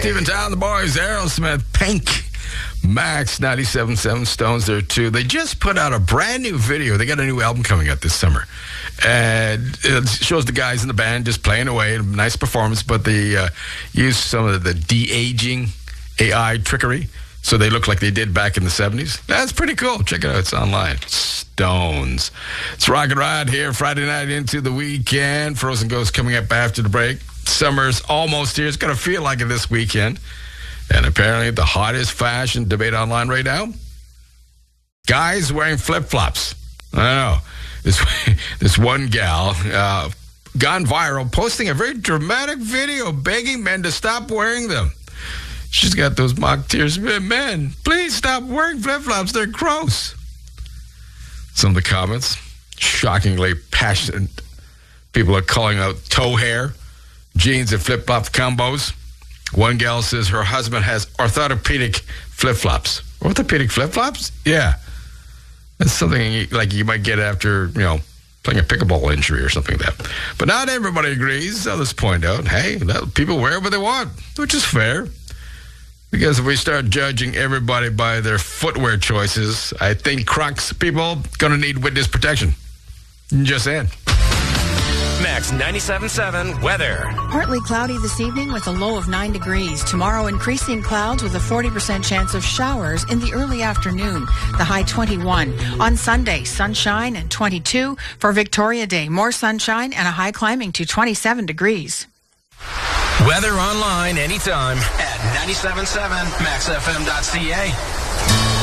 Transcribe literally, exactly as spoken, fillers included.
Stephen Town, the boys, Aerosmith, Pink, Max, ninety-seven point seven, Stones there too. They just put out a brand new video. They got a new album coming out this summer. And it shows the guys in the band just playing away. Nice performance, but they uh, use some of the de-aging A I trickery, so they look like they did back in the seventies. That's pretty cool. Check it out. It's online. Stones. It's Rock and Ride here Friday night into the weekend. Frozen Ghost coming up after the break. Summer's almost here. It's going to feel like it this weekend. And apparently the hottest fashion debate online right now, guys wearing flip-flops. I don't know. This, this one gal uh, gone viral posting a very dramatic video begging men to stop wearing them. She's got those mock tears. Men, please stop wearing flip-flops. They're gross. Some of the comments, shockingly passionate. People are calling out toe hair, jeans and flip-flop combos. One gal says her husband has orthopedic flip-flops. Orthopedic flip-flops? Yeah. That's something like you might get after, you know, playing a pickleball injury or something like that. But not everybody agrees. Others point out, hey, that, people wear what they want, which is fair. Because if we start judging everybody by their footwear choices, I think Crocs people going to need witness protection. Just saying. Max ninety-seven point seven weather. Partly cloudy this evening with a low of nine degrees. Tomorrow, increasing clouds with a forty percent chance of showers in the early afternoon. The high twenty-one. On Sunday, sunshine and twenty-two. For Victoria Day, more sunshine and a high climbing to twenty-seven degrees. Weather online anytime at ninety-seven point seven max f m dot c a.